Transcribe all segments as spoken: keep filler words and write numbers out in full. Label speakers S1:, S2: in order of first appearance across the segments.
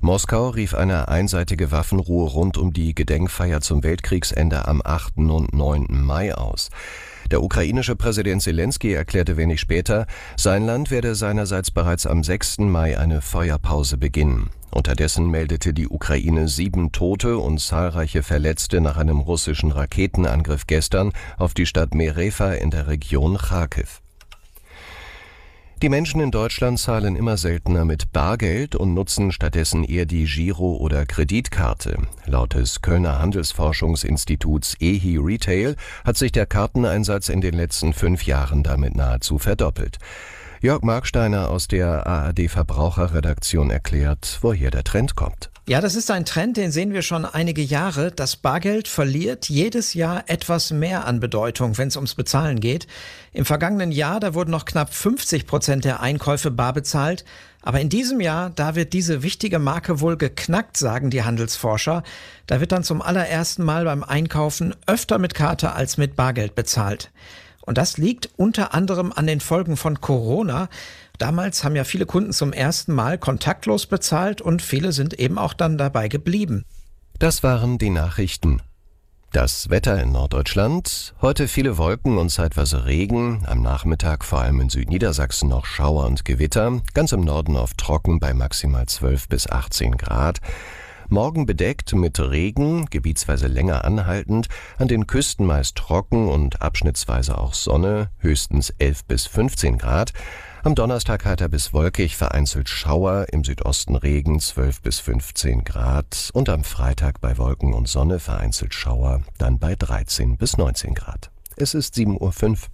S1: Moskau rief eine einseitige Waffenruhe rund um die Gedenkfeier zum Weltkriegsende am achten und neunten Mai aus. Der ukrainische Präsident Selenskyj erklärte wenig später, sein Land werde seinerseits bereits am sechsten Mai eine Feuerpause beginnen. Unterdessen meldete die Ukraine sieben Tote und zahlreiche Verletzte nach einem russischen Raketenangriff gestern auf die Stadt Merefa in der Region Charkiw. Die Menschen in Deutschland zahlen immer seltener mit Bargeld und nutzen stattdessen eher die Giro- oder Kreditkarte. Laut des Kölner Handelsforschungsinstituts E H I Retail hat sich der Karteneinsatz in den letzten fünf Jahren damit nahezu verdoppelt. Jörg Marksteiner aus der A R D-Verbraucherredaktion erklärt, woher der Trend kommt.
S2: Ja, das ist ein Trend, den sehen wir schon einige Jahre. Das Bargeld verliert jedes Jahr etwas mehr an Bedeutung, wenn es ums Bezahlen geht. Im vergangenen Jahr, da wurden noch knapp fünfzig Prozent der Einkäufe bar bezahlt. Aber in diesem Jahr, da wird diese wichtige Marke wohl geknackt, sagen die Handelsforscher. Da wird dann zum allerersten Mal beim Einkaufen öfter mit Karte als mit Bargeld bezahlt. Und das liegt unter anderem an den Folgen von Corona. Damals haben ja viele Kunden zum ersten Mal kontaktlos bezahlt und viele sind eben auch dann dabei geblieben.
S1: Das waren die Nachrichten. Das Wetter in Norddeutschland. Heute viele Wolken und zeitweise Regen. Am Nachmittag vor allem in Südniedersachsen noch Schauer und Gewitter. Ganz im Norden oft trocken bei maximal zwölf bis achtzehn Grad. Morgen bedeckt mit Regen, gebietsweise länger anhaltend, an den Küsten meist trocken und abschnittsweise auch Sonne, höchstens elf bis fünfzehn Grad. Am Donnerstag heiter bis wolkig, vereinzelt Schauer, im Südosten Regen, zwölf bis fünfzehn Grad. Und am Freitag bei Wolken und Sonne vereinzelt Schauer, dann bei dreizehn bis neunzehn Grad. Es ist sieben Uhr fünf.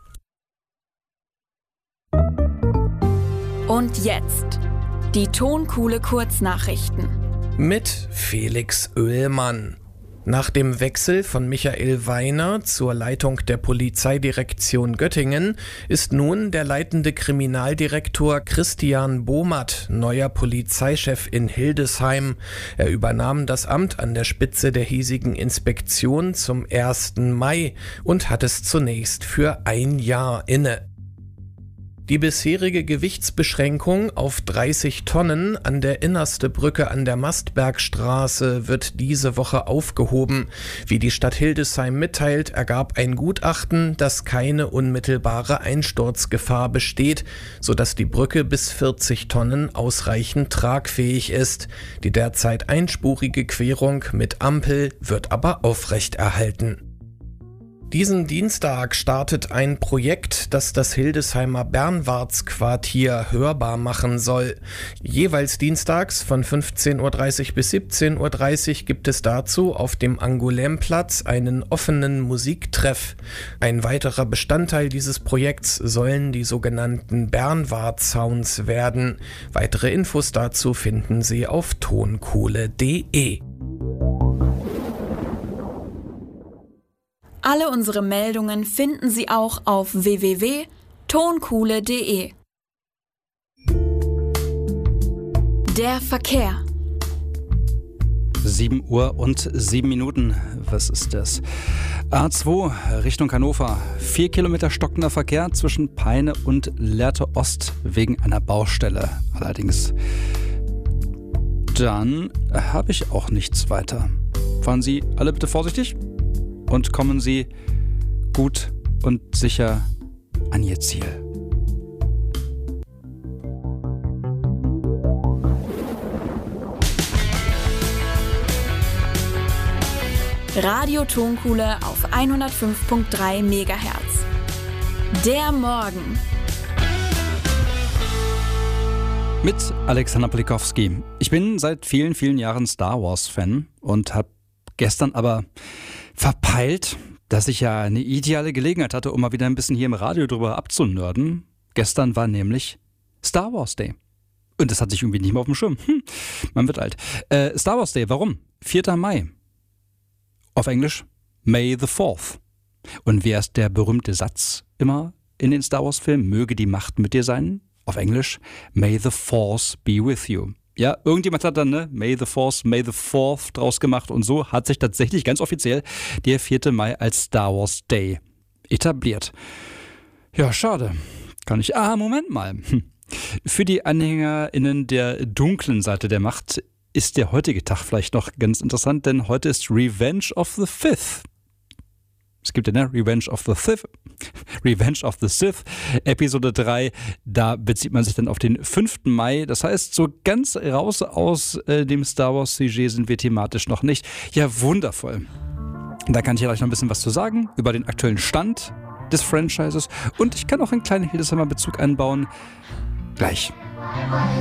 S3: Und jetzt die Tonkuhle Kurznachrichten.
S4: Mit Felix Oehlmann. Nach dem Wechsel von Michael Weiner zur Leitung der Polizeidirektion Göttingen ist nun der leitende Kriminaldirektor Christian Bohmert neuer Polizeichef in Hildesheim. Er übernahm das Amt an der Spitze der hiesigen Inspektion zum ersten Mai und hat es zunächst für ein Jahr inne. Die bisherige Gewichtsbeschränkung auf dreißig Tonnen an der Innerste-Brücke an der Mastbergstraße wird diese Woche aufgehoben. Wie die Stadt Hildesheim mitteilt, ergab ein Gutachten, dass keine unmittelbare Einsturzgefahr besteht, sodass die Brücke bis vierzig Tonnen ausreichend tragfähig ist. Die derzeit einspurige Querung mit Ampel wird aber aufrechterhalten. Diesen Dienstag startet ein Projekt, das das Hildesheimer Bernwartsquartier hörbar machen soll. Jeweils dienstags von fünfzehn Uhr dreißig bis siebzehn Uhr dreißig gibt es dazu auf dem Angoulême-Platz einen offenen Musiktreff. Ein weiterer Bestandteil dieses Projekts sollen die sogenannten Bernward-Sounds werden. Weitere Infos dazu finden Sie auf tonkuhle punkt de.
S3: Alle unsere Meldungen finden Sie auch auf w w w punkt tonkuhle punkt de. Der Verkehr.
S5: sieben Uhr und sieben Minuten. Was ist das? A zwei Richtung Hannover. Vier Kilometer stockender Verkehr zwischen Peine und Lehrte Ost wegen einer Baustelle. Allerdings. Dann habe ich auch nichts weiter. Fahren Sie alle bitte vorsichtig und kommen Sie gut und sicher an Ihr Ziel.
S3: Radio Tonkuhle auf hundertfünf Komma drei Megahertz. Der Morgen.
S5: Mit Alexander Polikowski. Ich bin seit vielen, vielen Jahren Star Wars-Fan und habe gestern aber verpeilt, dass ich ja eine ideale Gelegenheit hatte, um mal wieder ein bisschen hier im Radio drüber abzunörden. Gestern war nämlich Star Wars Day. Und das hatte ich irgendwie nicht mehr auf dem Schirm. Hm, man wird alt. Äh, Star Wars Day, warum? vierter Mai. Auf Englisch May the fourth. Und wer ist der berühmte Satz immer in den Star Wars Filmen? Möge die Macht mit dir sein. Auf Englisch May the Force be with you. Ja, irgendjemand hat dann, ne, May the Force, May the fourth draus gemacht und so hat sich tatsächlich ganz offiziell der vierte Mai als Star Wars Day etabliert. Ja, schade. Kann ich, ah, Moment mal. Hm. Für die AnhängerInnen der dunklen Seite der Macht ist der heutige Tag vielleicht noch ganz interessant, denn heute ist Revenge of the Fifth. Es gibt ja, ne? Revenge of the Sith. Revenge of the Sith, Episode drei. Da bezieht man sich dann auf den fünften Mai. Das heißt, so ganz raus aus äh, dem Star Wars-Sujet sind wir thematisch noch nicht. Ja, wundervoll. Da kann ich ja gleich noch ein bisschen was zu sagen über den aktuellen Stand des Franchises. Und ich kann auch einen kleinen Hildesheimer Bezug einbauen. Gleich.